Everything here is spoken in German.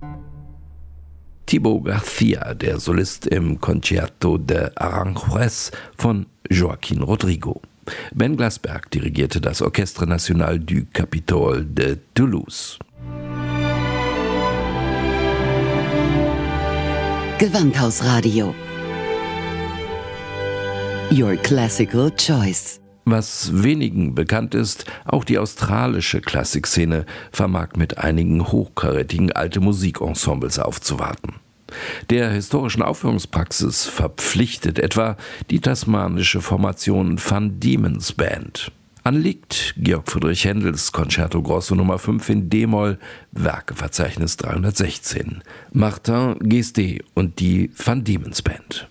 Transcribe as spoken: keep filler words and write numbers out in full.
Thibaut Garcia, der Solist im Concierto de Aranjuez von Joaquín Rodrigo. Ben Glasberg dirigierte das Orchestre National du Capitole de Toulouse. Gewandhausradio. Your classical choice. Was wenigen bekannt ist, auch die australische Klassikszene vermag mit einigen hochkarätigen alte Musikensembles aufzuwarten. Der historischen Aufführungspraxis verpflichtet etwa die tasmanische Formation Van Diemen's Band. Anliegt Georg Friedrich Händels Concerto Grosso Nummer fünf in D-Moll, Werkeverzeichnis dreihundertsechzehn. Martin Guesde und die Van Diemen's Band.